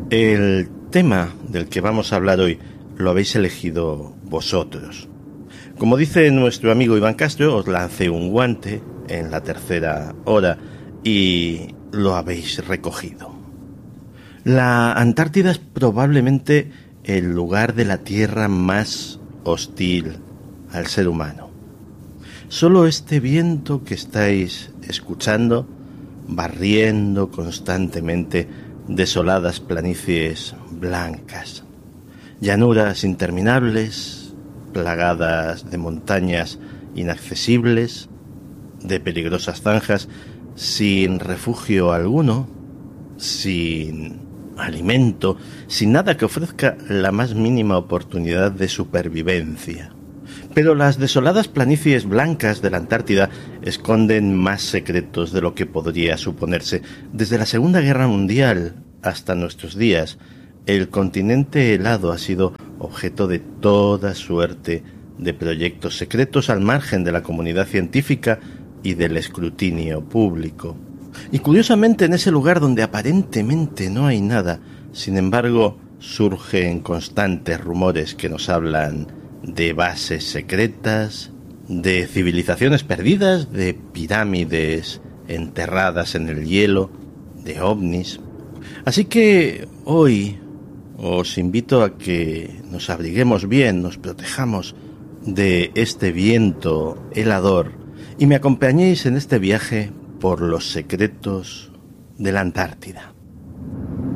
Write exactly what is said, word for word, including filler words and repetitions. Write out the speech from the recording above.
El tema del que vamos a hablar hoy lo habéis elegido vosotros. Como dice nuestro amigo Iván Castro, os lancé un guante en la tercera hora y lo habéis recogido. La Antártida es probablemente el lugar de la Tierra más hostil al ser humano. Solo este viento que estáis escuchando, barriendo constantemente desoladas planicies blancas, llanuras interminables, plagadas de montañas inaccesibles, de peligrosas zanjas, sin refugio alguno, sin alimento, sin nada que ofrezca la más mínima oportunidad de supervivencia. Pero las desoladas planicies blancas de la Antártida esconden más secretos de lo que podría suponerse. Desde la Segunda Guerra Mundial hasta nuestros días, el continente helado ha sido objeto de toda suerte de proyectos secretos al margen de la comunidad científica y del escrutinio público. Y curiosamente, en ese lugar donde aparentemente no hay nada, sin embargo, surgen constantes rumores que nos hablan de bases secretas, de civilizaciones perdidas, de pirámides enterradas en el hielo, de ovnis. Así que hoy os invito a que nos abriguemos bien, nos protejamos de este viento helador y me acompañéis en este viaje por los secretos de la Antártida.